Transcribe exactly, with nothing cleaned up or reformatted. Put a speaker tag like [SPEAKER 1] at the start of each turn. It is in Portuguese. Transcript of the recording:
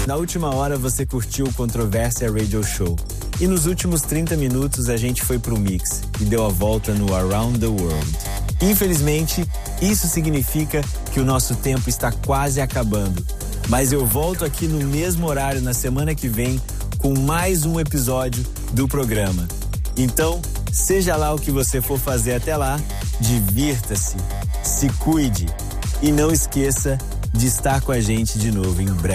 [SPEAKER 1] Na última hora você curtiu o Controvérsia Radio Show. E nos últimos trinta minutos a gente foi pro Mix e deu a volta no Around the World. Infelizmente, isso significa que o nosso tempo está quase acabando. Mas eu volto aqui no mesmo horário na semana que vem com mais um episódio do programa. Então, seja lá o que você for fazer até lá, divirta-se, se cuide e não esqueça de estar com a gente de novo em breve.